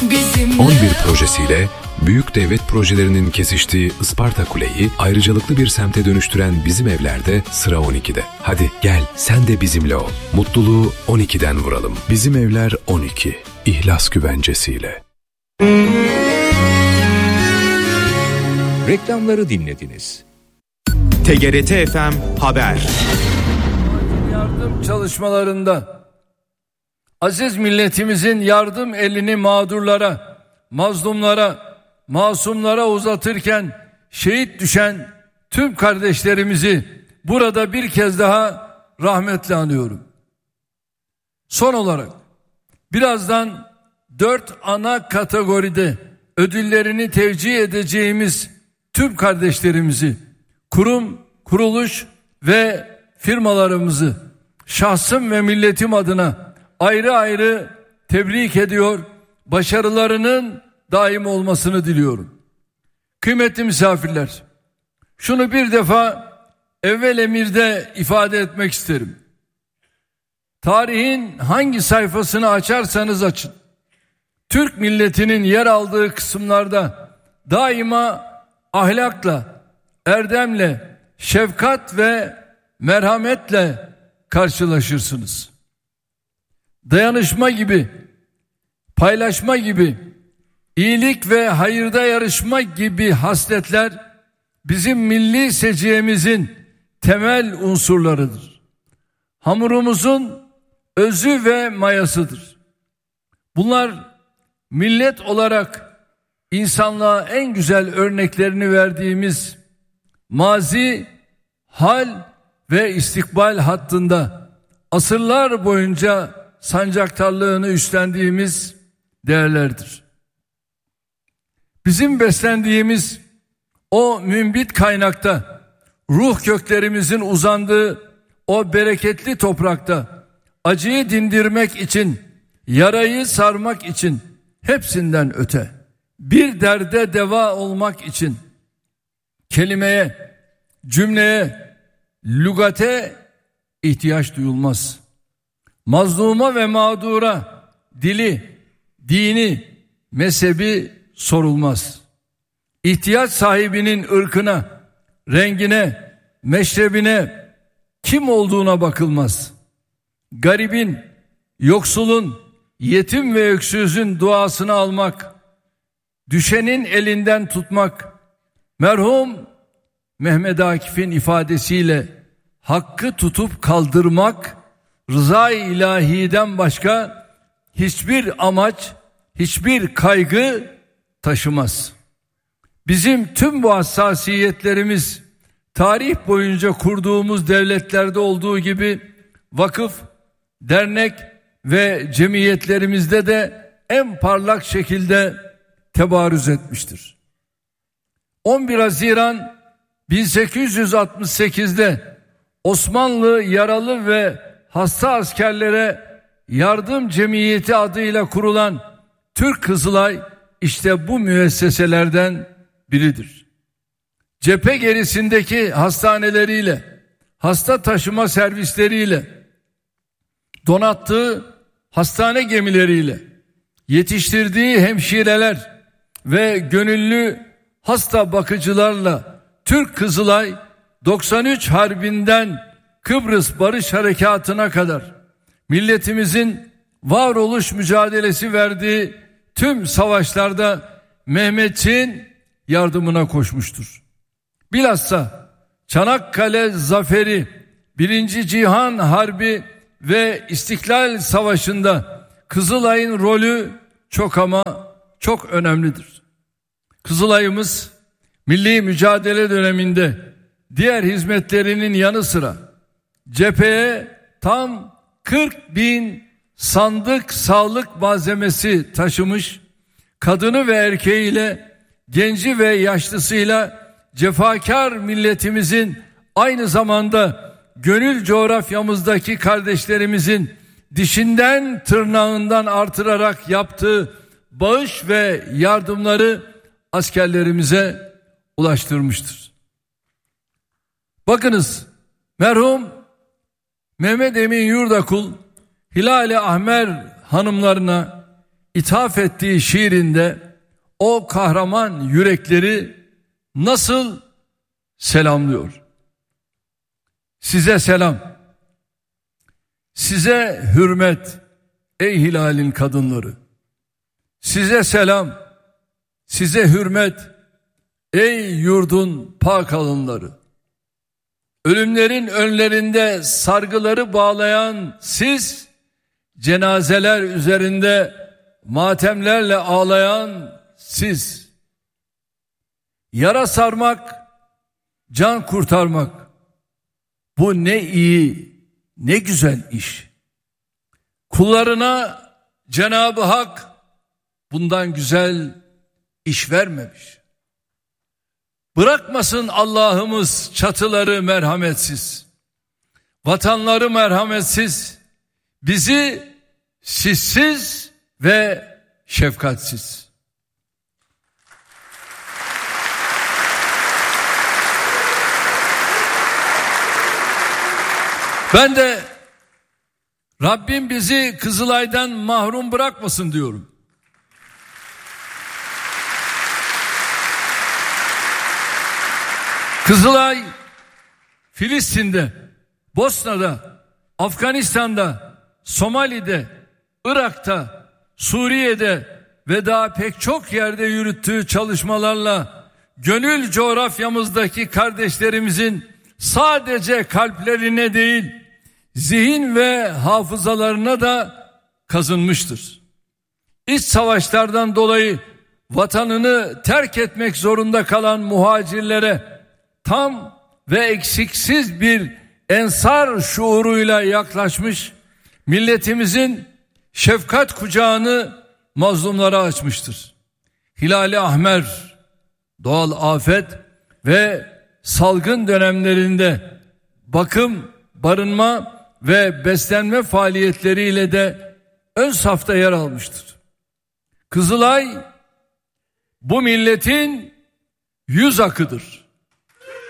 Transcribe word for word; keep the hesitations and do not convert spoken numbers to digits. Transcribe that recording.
bizimle. on bir projesiyle büyük devlet projelerinin kesiştiği Isparta Kule'yi ayrıcalıklı bir semte dönüştüren Bizim Evler'de sıra on ikide. Hadi gel sen de bizimle ol. Mutluluğu on ikiden vuralım. Bizim Evler on iki. İhlas güvencesiyle. Reklamları dinlediniz. T G R T F M Haber. Yardım çalışmalarında aziz milletimizin yardım elini mağdurlara, mazlumlara, masumlara uzatırken şehit düşen tüm kardeşlerimizi burada bir kez daha rahmetle anıyorum. Son olarak birazdan dört ana kategoride ödüllerini tevcih edeceğimiz tüm kardeşlerimizi, kurum, kuruluş ve firmalarımızı şahsım ve milletim adına ayrı ayrı tebrik ediyor, başarılarının daim olmasını diliyorum. Kıymetli misafirler, şunu bir defa evvel emirde ifade etmek isterim. Tarihin hangi sayfasını açarsanız açın, Türk milletinin yer aldığı kısımlarda daima ahlakla, erdemle, şefkat ve merhametle karşılaşırsınız. Dayanışma gibi, paylaşma gibi, iyilik ve hayırda yarışma gibi hasletler bizim milli seciyemizin temel unsurlarıdır. Hamurumuzun özü ve mayasıdır. Bunlar millet olarak insanlığa en güzel örneklerini verdiğimiz mazi, hal ve istikbal hattında asırlar boyunca sancaktarlığını üstlendiğimiz değerlerdir. Bizim beslendiğimiz o mümbit kaynakta, ruh köklerimizin uzandığı o bereketli toprakta acıyı dindirmek için, yarayı sarmak için, hepsinden öte bir derde deva olmak için kelimeye, cümleye, lügate ihtiyaç duyulmaz. Mazluma ve mağdura dili, dini, mezhebi sorulmaz. İhtiyaç sahibinin ırkına, rengine, meşrebine, kim olduğuna bakılmaz. Garibin, yoksulun, yetim ve öksüzün duasını almak, düşenin elinden tutmak, merhum Mehmet Akif'in ifadesiyle hakkı tutup kaldırmak, rıza-i ilahiden başka hiçbir amaç, hiçbir kaygı taşımaz. Bizim tüm bu hassasiyetlerimiz tarih boyunca kurduğumuz devletlerde olduğu gibi vakıf, dernek ve cemiyetlerimizde de en parlak şekilde tebarüz etmiştir. on bir Haziran bin sekiz yüz altmış sekiz'de Osmanlı yaralı ve hasta askerlere yardım cemiyeti adıyla kurulan Türk Kızılay işte bu müesseselerden biridir. Cephe gerisindeki hastaneleriyle, hasta taşıma servisleriyle, donattığı hastane gemileriyle, yetiştirdiği hemşireler ve gönüllü hasta bakıcılarla Türk Kızılay doksan üç Harbi'nden Kıbrıs Barış Harekatı'na kadar milletimizin varoluş mücadelesi verdiği tüm savaşlarda Mehmetçiğin yardımına koşmuştur. Bilhassa Çanakkale Zaferi, Birinci Cihan Harbi ve İstiklal Savaşı'nda Kızılay'ın rolü çok ama çok önemlidir. Kızılay'ımız milli mücadele döneminde diğer hizmetlerinin yanı sıra cepheye tam kırk bin sandık sağlık malzemesi taşımış, kadını ve erkeğiyle, genci ve yaşlısıyla cefakar milletimizin aynı zamanda gönül coğrafyamızdaki kardeşlerimizin dişinden tırnağından artırarak yaptığı bağış ve yardımları askerlerimize ulaştırmıştır. Bakınız, merhum Mehmet Emin Yurdakul, Hilal-i Ahmer hanımlarına ithaf ettiği şiirinde o kahraman yürekleri nasıl selamlıyor? Size selam, size hürmet ey hilalin kadınları. Size selam, size hürmet ey yurdun pak alınları. Ölümlerin önlerinde sargıları bağlayan siz, cenazeler üzerinde matemlerle ağlayan siz. Yara sarmak, can kurtarmak, bu ne iyi, ne güzel iş. Kullarına Cenab-ı Hak bundan güzel iş vermemiş. Bırakmasın Allah'ımız çatıları merhametsiz, vatanları merhametsiz, bizi sizsiz ve şefkatsiz. Ben de Rabbim bizi Kızılay'dan mahrum bırakmasın diyorum. Kızılay, Filistin'de, Bosna'da, Afganistan'da, Somali'de, Irak'ta, Suriye'de ve daha pek çok yerde yürüttüğü çalışmalarla gönül coğrafyamızdaki kardeşlerimizin sadece kalplerine değil, zihin ve hafızalarına da kazınmıştır. İç savaşlardan dolayı vatanını terk etmek zorunda kalan muhacirlere tam ve eksiksiz bir ensar şuuruyla yaklaşmış, milletimizin şefkat kucağını mazlumlara açmıştır. Hilal-i Ahmer, doğal afet ve salgın dönemlerinde bakım, barınma ve beslenme faaliyetleriyle de ön safta yer almıştır. Kızılay bu milletin yüz akıdır.